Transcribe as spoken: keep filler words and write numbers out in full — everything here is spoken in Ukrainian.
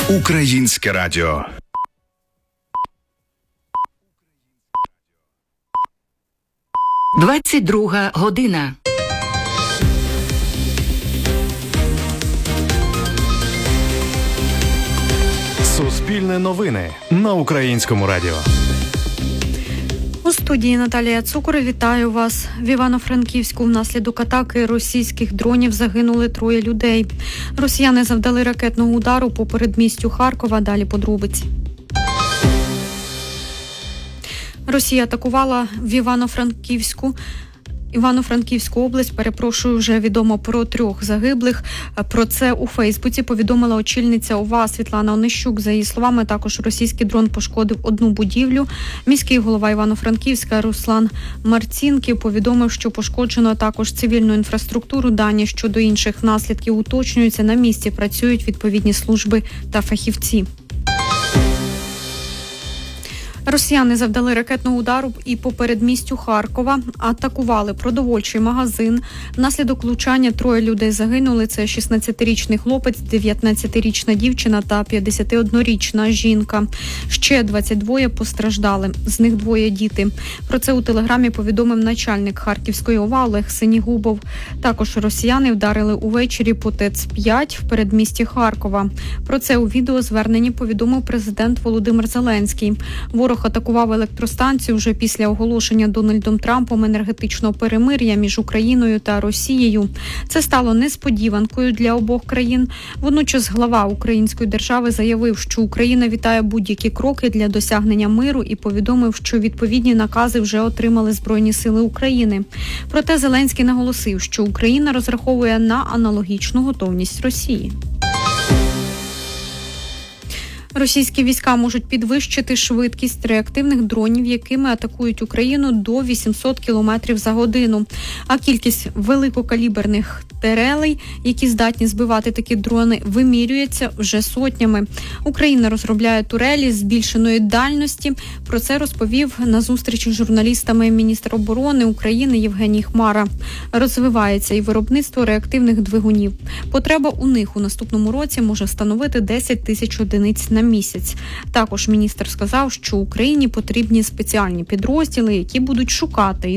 Українське радіо. двадцять друга година. Суспільне новини на Українському радіо. У студії Наталія Цукор. Вітаю вас. В Івано-Франківську внаслідок атаки російських дронів загинули троє людей. Росіяни завдали ракетного удару по передмістю Харкова. Далі подробиці. Росія атакувала в Івано-Франківську Івано-Франківську область, перепрошую, вже відомо про трьох загиблих. Про це у Фейсбуці повідомила очільниця ОВА Світлана Онищук. За її словами, також російський дрон пошкодив одну будівлю. Міський голова Івано-Франківська Руслан Марцінків повідомив, що пошкоджено також цивільну інфраструктуру. Дані щодо інших наслідків уточнюються. На місці працюють відповідні служби та фахівці. Росіяни завдали ракетного удару і по передмістю Харкова, атакували продовольчий магазин. Внаслідок влучання троє людей загинули. Це шістнадцятирічний хлопець, дев'ятнадцятирічна дівчина та п'ятдесятиоднорічна жінка. Ще двадцять два постраждали, з них двоє діти. Про це у телеграмі повідомив начальник Харківської ОВА Олег Синігубов. Також росіяни вдарили увечері по ТЕЦ п'ять в передмісті Харкова. Про це у відеозверненні повідомив президент Володимир Зеленський. Ворог атакував електростанцію вже після оголошення Дональдом Трампом енергетичного перемир'я між Україною та Росією. Це стало несподіванкою для обох країн. Водночас глава української держави заявив, що Україна вітає будь-які кроки для досягнення миру і повідомив, що відповідні накази вже отримали Збройні сили України. Проте Зеленський наголосив, що Україна розраховує на аналогічну готовність Росії. Російські війська можуть підвищити швидкість реактивних дронів, якими атакують Україну, до вісімсот кілометрів за годину. А кількість великокаліберних турелей, які здатні збивати такі дрони, вимірюється вже сотнями. Україна розробляє турелі збільшеної дальності. Про це розповів на зустрічі з журналістами міністр оборони України Євгеній Хмара. Розвивається і виробництво реактивних двигунів. Потреба у них у наступному році може становити десять тисяч одиниць на місяць. Також міністр сказав, що Україні потрібні спеціальні підрозділи, які будуть шукати і